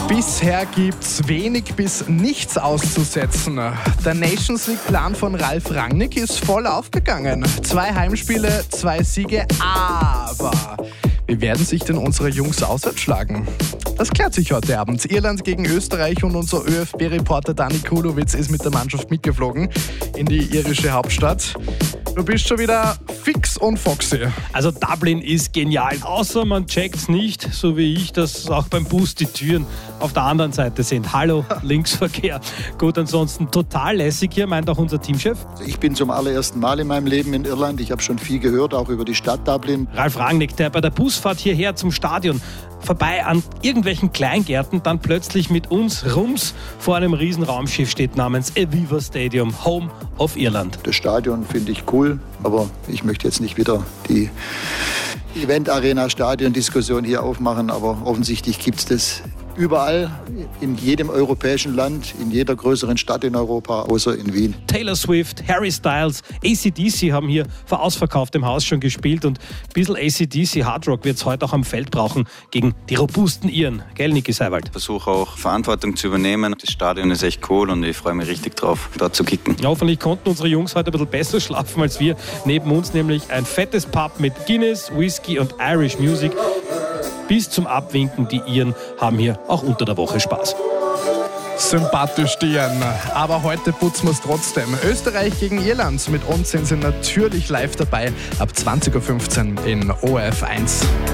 Bisher gibt's wenig bis nichts auszusetzen. Der Nations League-Plan von Ralf Rangnick ist voll aufgegangen. 2 Heimspiele, 2 Siege, aber wie werden sich denn unsere Jungs auswärts schlagen? Das klärt sich heute Abend. Irland gegen Österreich und unser ÖFB-Reporter Dani Kulowitz ist mit der Mannschaft mitgeflogen in die irische Hauptstadt. Du bist schon wieder fix und foxy. Also Dublin ist genial, außer man checkt's nicht, so wie ich, dass auch beim Bus die Türen auf der anderen Seite sind. Hallo, Linksverkehr. Gut, ansonsten total lässig hier, meint auch unser Teamchef. Ich bin zum allerersten Mal in meinem Leben in Irland. Ich habe schon viel gehört, auch über die Stadt Dublin. Ralf Rangnick, der bei der Busfahrt hierher zum Stadion vorbei an irgendwelchen Kleingärten dann plötzlich mit uns rums vor einem riesen Raumschiff steht namens Aviva Stadium, Home of Irland. Das Stadion finde ich cool, aber ich möchte jetzt nicht wieder die Event-Arena-Stadion-Diskussion hier aufmachen, aber offensichtlich gibt es das überall, in jedem europäischen Land, in jeder größeren Stadt in Europa, außer in Wien. Taylor Swift, Harry Styles, AC/DC haben hier vor ausverkauftem Haus schon gespielt und ein bisschen AC/DC Hardrock wird es heute auch am Feld brauchen gegen die robusten Iren. Gell, Niki Seiwald? Ich versuche auch Verantwortung zu übernehmen. Das Stadion ist echt cool und ich freue mich richtig drauf, dort zu kicken. Ja, hoffentlich konnten unsere Jungs heute ein bisschen besser schlafen als wir. Neben uns nämlich ein fettes Pub mit Guinness, Whisky und Irish Music. Bis zum Abwinken, die Iren haben hier auch unter der Woche Spaß. Sympathisch, die Iren. Aber heute putzen wir es trotzdem. Österreich gegen Irland. Mit uns sind sie natürlich live dabei ab 20.15 Uhr in ORF 1.